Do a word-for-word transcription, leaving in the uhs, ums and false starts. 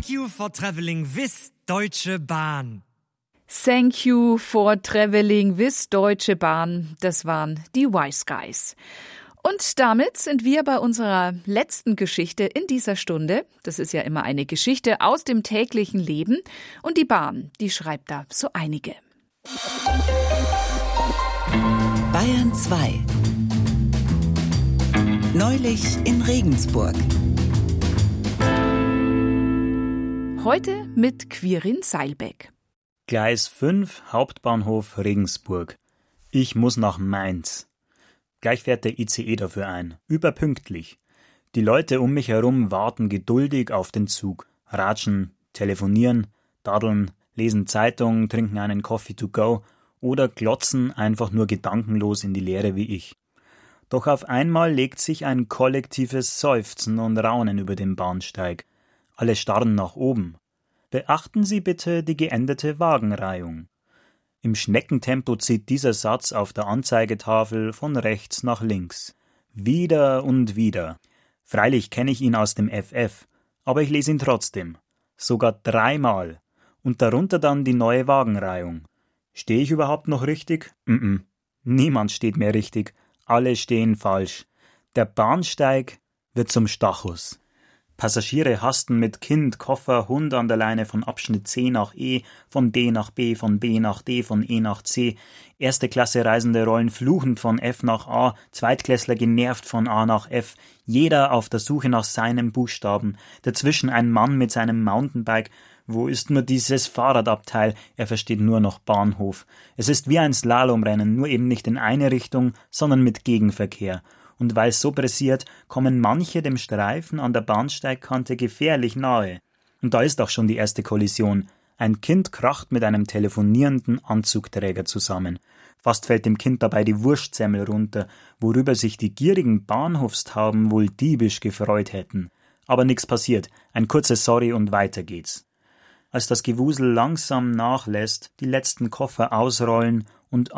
Thank you for traveling with Deutsche Bahn. Thank you for traveling with Deutsche Bahn. Das waren die Wise Guys. Und damit sind wir bei unserer letzten Geschichte in dieser Stunde. Das ist ja immer eine Geschichte aus dem täglichen Leben. Und die Bahn, die schreibt da so einige. Bayern zwei. Neulich in Regensburg. Heute mit Quirin Seilbeck. Gleis fünf, Hauptbahnhof Regensburg. Ich muss nach Mainz. Gleich fährt der I C E dafür ein. Überpünktlich. Die Leute um mich herum warten geduldig auf den Zug. Ratschen, telefonieren, daddeln, lesen Zeitungen, trinken einen Coffee to go oder glotzen einfach nur gedankenlos in die Leere wie ich. Doch auf einmal legt sich ein kollektives Seufzen und Raunen über den Bahnsteig. Alle starren nach oben. Beachten Sie bitte die geänderte Wagenreihung. Im Schneckentempo zieht dieser Satz auf der Anzeigetafel von rechts nach links. Wieder und wieder. Freilich kenne ich ihn aus dem F F, aber ich lese ihn trotzdem. Sogar dreimal. Und darunter dann die neue Wagenreihung. Stehe ich überhaupt noch richtig? Mm-mm. Niemand steht mehr richtig. Alle stehen falsch. Der Bahnsteig wird zum Stachus. Passagiere hasten mit Kind, Koffer, Hund an der Leine von Abschnitt C nach E, von D nach B, von B nach D, von E nach C. Erste Klasse Reisende rollen fluchend von F nach A, Zweitklässler genervt von A nach F. Jeder auf der Suche nach seinem Buchstaben. Dazwischen ein Mann mit seinem Mountainbike. Wo ist nur dieses Fahrradabteil? Er versteht nur noch Bahnhof. Es ist wie ein Slalomrennen, nur eben nicht in eine Richtung, sondern mit Gegenverkehr. Und weil es so pressiert, kommen manche dem Streifen an der Bahnsteigkante gefährlich nahe. Und da ist auch schon die erste Kollision. Ein Kind kracht mit einem telefonierenden Anzugträger zusammen. Fast fällt dem Kind dabei die Wurstsemmel runter, worüber sich die gierigen Bahnhofstauben wohl diebisch gefreut hätten. Aber nix passiert, ein kurzes Sorry und weiter geht's. Als das Gewusel langsam nachlässt, die letzten Koffer ausrollen und